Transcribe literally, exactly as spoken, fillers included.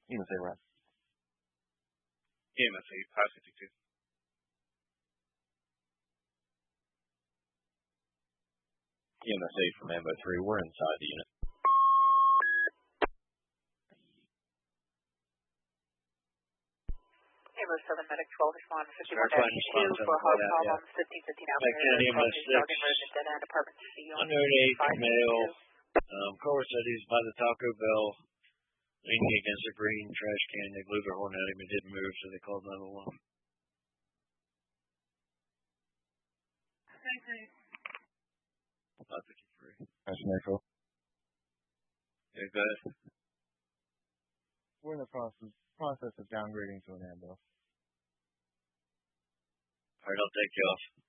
E M S A rest. E M S A five fifty-two. E M S A from Ambo three, we're inside the unit. Ambo seven, Medic twelve, respond fifty-one dash two for hard problem, fifteen fifteen out there. Ambulance six. Dead end, apartment C on one oh eight, male. Um, car said he's by the Taco Bell, leaning against a green trash can. They blew their horn at him and didn't move, so they called nine one one. five fifty-three. That's Metro. Yeah, go ahead. We're in the process process of downgrading to an ambulance. All right, I'll take you off.